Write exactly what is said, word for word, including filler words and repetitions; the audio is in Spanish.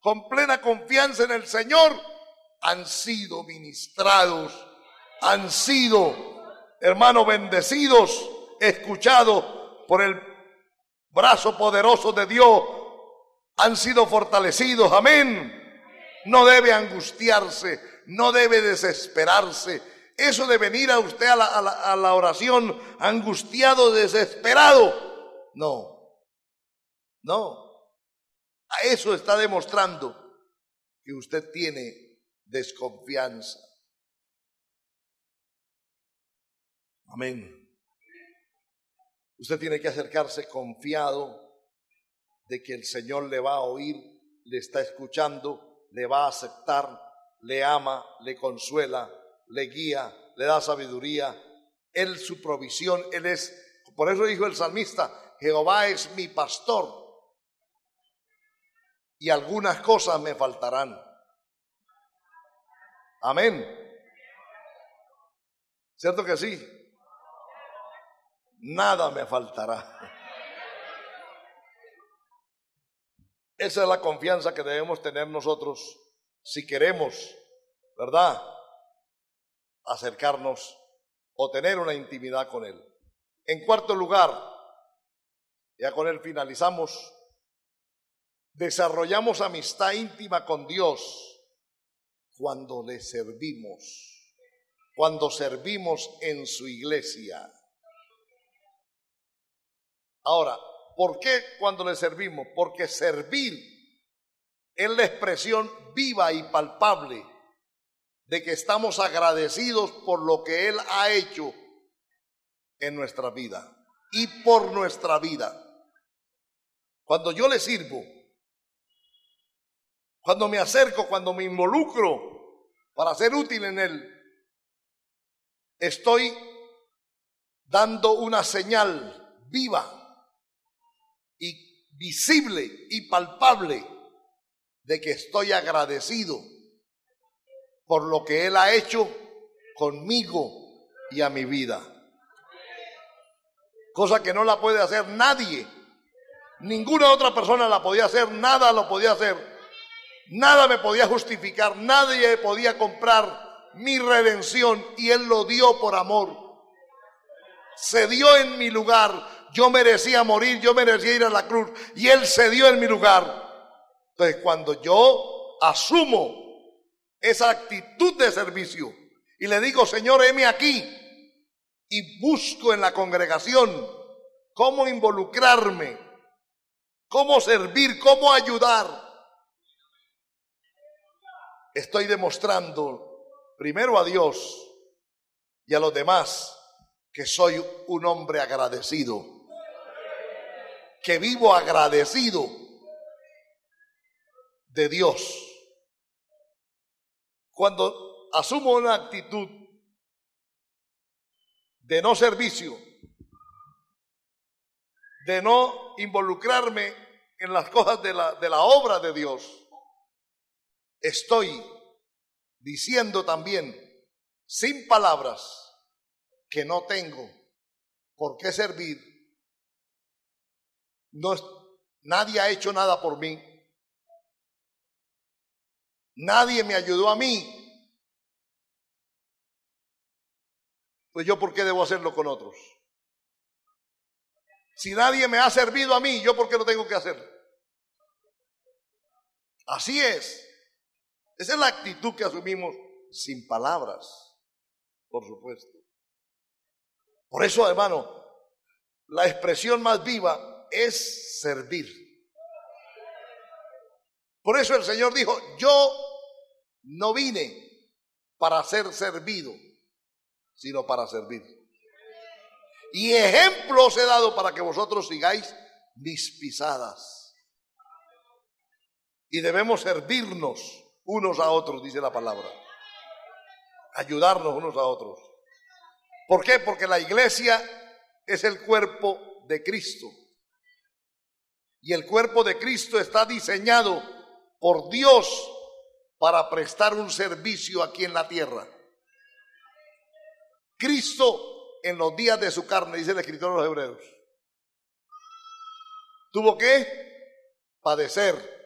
con plena confianza en el Señor, han sido ministrados, han sido, hermanos, bendecidos, escuchados por el brazo poderoso de Dios, han sido fortalecidos, amén. No debe angustiarse, no debe desesperarse. Eso de venir a usted a la, a la, a la oración angustiado, desesperado, no, no. A eso está demostrando que usted tiene desconfianza. Amén. Usted tiene que acercarse confiado de que el Señor le va a oír, le está escuchando, le va a aceptar, le ama, le consuela, le guía, le da sabiduría. Él, su provisión, Él es, por eso dijo el salmista, Jehová es mi pastor y algunas cosas me faltarán. Amén. ¿Cierto que sí? Nada me faltará. Esa es la confianza que debemos tener nosotros si queremos, ¿verdad?, acercarnos o tener una intimidad con Él. En cuarto lugar, ya con Él finalizamos, desarrollamos amistad íntima con Dios cuando le servimos, cuando servimos en su iglesia. Ahora, ¿por qué cuando le servimos? Porque servir es la expresión viva y palpable de que estamos agradecidos por lo que Él ha hecho en nuestra vida y por nuestra vida. Cuando yo le sirvo, cuando me acerco, cuando me involucro para ser útil en Él, estoy dando una señal viva y visible y palpable de que estoy agradecido por lo que Él ha hecho conmigo y a mi vida. Cosa que no la puede hacer nadie. Ninguna otra persona la podía hacer, nada lo podía hacer. Nada me podía justificar, nadie podía comprar mi redención y Él lo dio por amor. Se dio en mi lugar. Yo merecía morir, yo merecía ir a la cruz y Él se dio en mi lugar. Entonces, cuando yo asumo esa actitud de servicio y le digo, Señor, heme aquí, y busco en la congregación cómo involucrarme, cómo servir, cómo ayudar, estoy demostrando primero a Dios y a los demás que soy un hombre agradecido, que vivo agradecido de Dios. Cuando asumo una actitud de no servicio, de no involucrarme en las cosas de la, de la obra de Dios, estoy diciendo también, sin palabras, que no tengo por qué servir. No, nadie ha hecho nada por mí. Nadie me ayudó a mí. Pues yo, ¿por qué debo hacerlo con otros? Si nadie me ha servido a mí, ¿yo por qué lo tengo que hacer? Así es. Esa es la actitud que asumimos sin palabras, por supuesto. Por eso, hermano, la expresión más viva es servir. Por eso el Señor dijo, yo no vine para ser servido, sino para servir. Y ejemplo os he dado para que vosotros sigáis mis pisadas. Y debemos servirnos unos a otros, dice la palabra. Ayudarnos unos a otros. ¿Por qué? Porque la iglesia es el cuerpo de Cristo. Y el cuerpo de Cristo está diseñado por Dios para prestar un servicio aquí en la tierra. Cristo, en los días de su carne, dice el escritor de los Hebreos, tuvo que padecer,